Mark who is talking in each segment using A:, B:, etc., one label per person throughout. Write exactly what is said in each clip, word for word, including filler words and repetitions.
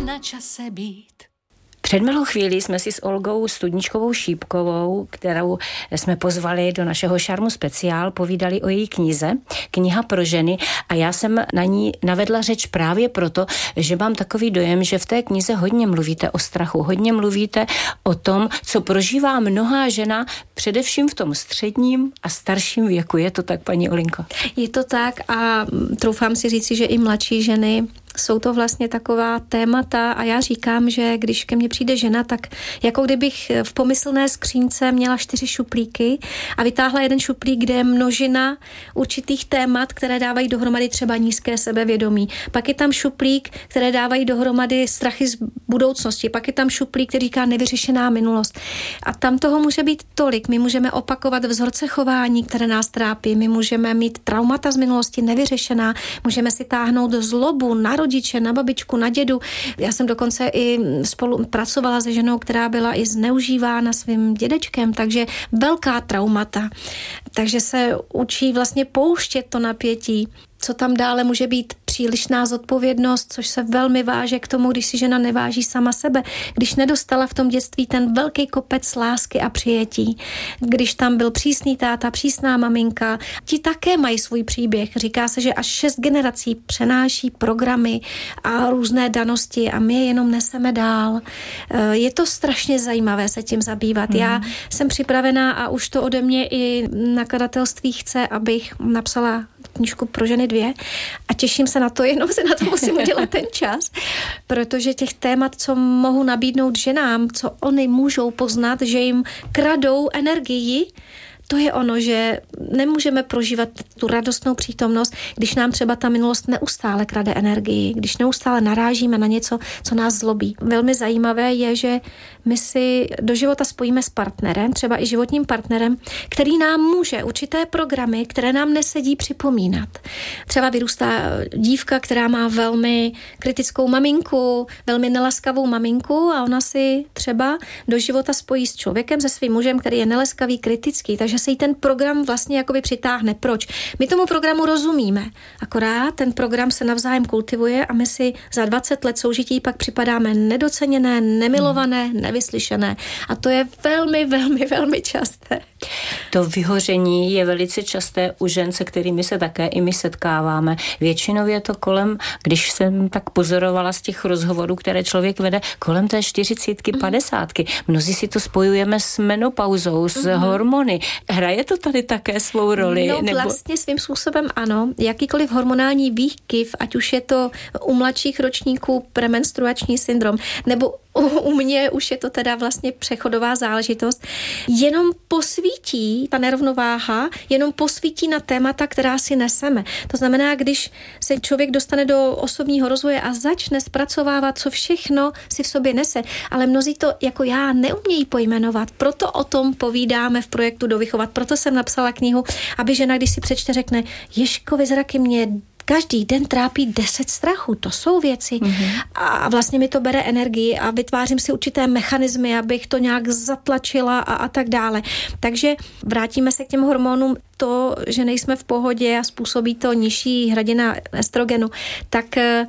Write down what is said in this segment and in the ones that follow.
A: na čase být.
B: Před malou chvíli jsme si s Olgou Studničkovou Šípkovou, kterou jsme pozvali do našeho Šarmu speciál, povídali o její knize, Kniha pro ženy, a já jsem na ní navedla řeč právě proto, že mám takový dojem, že v té knize hodně mluvíte o strachu, hodně mluvíte o tom, co prožívá mnohá žena, především v tom středním a starším věku. Je to tak, paní Olinko?
C: Je to tak a troufám si říci, že i mladší ženy jsou to vlastně taková témata a já říkám, že když ke mně přijde žena, tak jako kdybych v pomyslné skřínce měla čtyři šuplíky a vytáhla jeden šuplík, kde je množina určitých témat, které dávají dohromady třeba nízké sebevědomí. Pak je tam šuplík, které dávají dohromady strachy z budoucnosti. Pak je tam šuplík, který říká nevyřešená minulost. A tam toho může být tolik. My můžeme opakovat vzorce chování, které nás trápí. My můžeme mít traumata z minulosti nevyřešená. Můžeme si táhnout zlobu na rodiče, na babičku, na dědu. Já jsem dokonce i spolu pracovala se ženou, která byla i zneužívána svým dědečkem, takže velká traumata. Takže se učí vlastně pouštět to napětí. Co tam dále může být přílišná zodpovědnost, což se velmi váže k tomu, když si žena neváží sama sebe, když nedostala v tom dětství ten velký kopec lásky a přijetí, když tam byl přísný táta, přísná maminka, ti také mají svůj příběh. Říká se, že až šest generací přenáší programy a různé danosti a my je jenom neseme dál. Je to strašně zajímavé se tím zabývat. Mm. Já jsem připravená a už to ode mě i nakladatelství chce, abych napsala knížku pro ženy dvě a těším se na to, jenom se na to musím udělat ten čas, protože těch témat, co mohu nabídnout ženám, co oni můžou poznat, že jim kradou energii, to je ono, že nemůžeme prožívat tu radostnou přítomnost, když nám třeba ta minulost neustále krade energii, když neustále narážíme na něco, co nás zlobí. Velmi zajímavé je, že my si do života spojíme s partnerem, třeba i životním partnerem, který nám může určité programy, které nám nesedí, připomínat. Třeba vyrůstá dívka, která má velmi kritickou maminku, velmi nelaskavou maminku a ona si třeba do života spojí s člověkem, se svým mužem, který je nelaskavý, kritický, takže se jí ten program vlastně jakoby přitáhne. Proč? My tomu programu rozumíme, akorát ten program se navzájem kultivuje a my si za dvacet let soužití pak připadáme nedoceněné, nemilované, hmm. nevyslyšené. A to je velmi, velmi, velmi časté.
B: To vyhoření je velice časté u žen, se kterými se také i my setkáváme. Většinou je to kolem, když jsem tak pozorovala z těch rozhovorů, které člověk vede, kolem té čtyřicítky, padesátky. Mnozí si to spojujeme s menopauzou, s mm-hmm. hormony. Hraje to tady také svou roli?
C: No
B: nebo...
C: vlastně svým způsobem ano. Jakýkoliv hormonální výkyv, ať už je to u mladších ročníků premenstruační syndrom, nebo u mě už je to teda vlastně přechodová záležitost, jenom posvítí ta nerovnováha, jenom posvítí na témata, která si neseme. To znamená, když se člověk dostane do osobního rozvoje a začne zpracovávat, co všechno si v sobě nese, ale mnozí to jako já neumějí pojmenovat, proto o tom povídáme v projektu Dovychovat, proto jsem napsala knihu, aby žena, když si přečte, řekne, Ježkovi zraky mě každý den trápí deset strachů, to jsou věci mm-hmm. a vlastně mi to bere energii a vytvářím si určité mechanismy, abych to nějak zatlačila a, a tak dále. Takže vrátíme se k těm hormonům, to, že nejsme v pohodě a způsobí to nižší hladina estrogenu, tak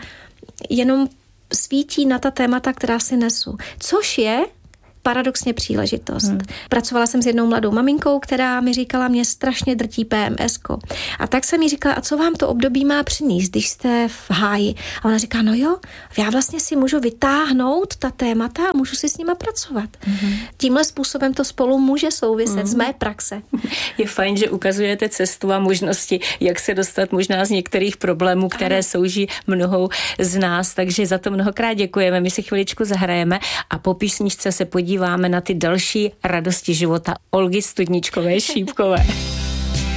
C: jenom svítí na ta témata, která si nesu. Což je paradoxně příležitost. Hmm. Pracovala jsem s jednou mladou maminkou, která mi říkala, mě strašně drtí P M S ko. A tak jsem jí říkala, a co vám to období má přinést, když jste v háji? A ona říká, no jo, já vlastně si můžu vytáhnout ta témata a můžu si s nima pracovat. Hmm. Tímhle způsobem to spolu může souviset hmm. z mé praxe.
B: Je fajn, že ukazujete cestu a možnosti, jak se dostat možná z některých problémů, které ano. souží mnohou z nás, takže za to mnohokrát děkujeme. My si chviličku zahrajeme a po písničce se podíváme na ty další radosti života Olgy Studničkové Šípkové.